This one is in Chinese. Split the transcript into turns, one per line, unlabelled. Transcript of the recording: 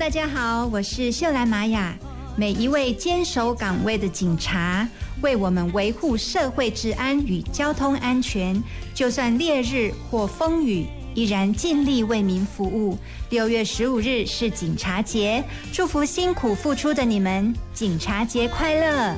大家好，我是秀兰玛雅。每一位坚守岗位的警察，为我们维护社会治安与交通安全，就算烈日或风雨，依然尽力为民服务。6月15日是警察节，祝福辛苦付出的你们，警察节快乐！